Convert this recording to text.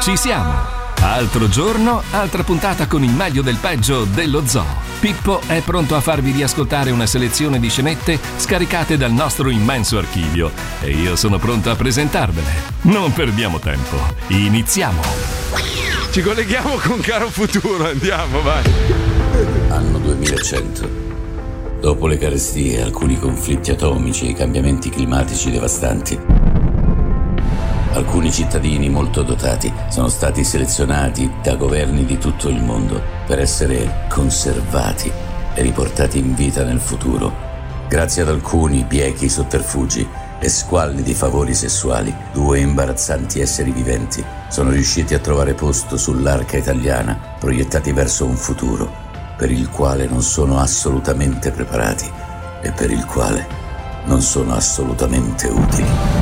Ci siamo! Altro giorno, altra puntata con il meglio del peggio dello zoo. Pippo è pronto a farvi riascoltare una selezione di scenette scaricate dal nostro immenso archivio e io sono pronto a presentarvele. Non perdiamo tempo, iniziamo! Ci colleghiamo con Caro Futuro, andiamo, vai! Anno 2100. Dopo le carestie, alcuni conflitti atomici e i cambiamenti climatici devastanti, alcuni cittadini molto dotati sono stati selezionati da governi di tutto il mondo per essere conservati e riportati in vita nel futuro. Grazie ad alcuni biechi sotterfugi e squallidi favori sessuali, due imbarazzanti esseri viventi sono riusciti a trovare posto sull'arca italiana, proiettati verso un futuro per il quale non sono assolutamente preparati e per il quale non sono assolutamente utili.